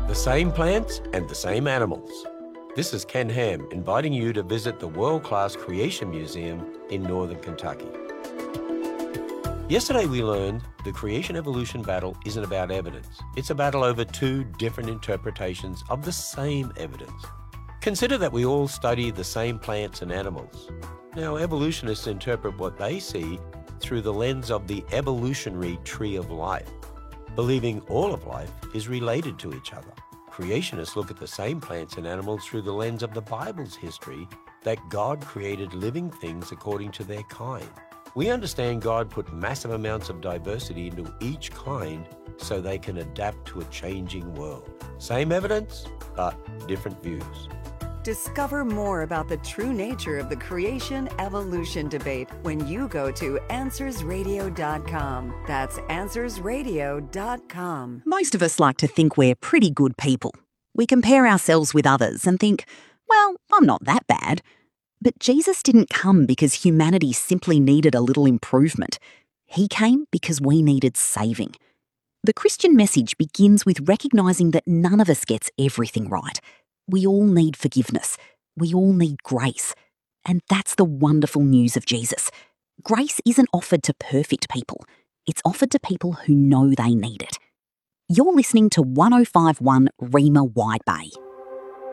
The same plants and the same animals. This is Ken Ham inviting you to visit the world-class Creation Museum in Northern Kentucky. Yesterday we learned the creation-evolution battle isn't about evidence. It's a battle over two different interpretations of the same evidence. Consider that we all study the same plants and animals. Now, evolutionists interpret what they see through the lens of the evolutionary tree of life, believing all of life is related to each other. Creationists look at the same plants and animals through the lens of the Bible's history that God created living things according to their kind. We understand God put massive amounts of diversity into each kind so they can adapt to a changing world. Same evidence, but different views. Discover more about the true nature of the creation-evolution debate when you go to AnswersRadio.com. That's AnswersRadio.com. Most of us like to think we're pretty good people. We compare ourselves with others and think, well, I'm not that bad. But Jesus didn't come because humanity simply needed a little improvement. He came because we needed saving. The Christian message begins with recognising that none of us gets everything right. We all need forgiveness. We all need grace. And that's the wonderful news of Jesus. Grace isn't offered to perfect people. It's offered to people who know they need it. You're listening to 105.1 Rima Wide Bay.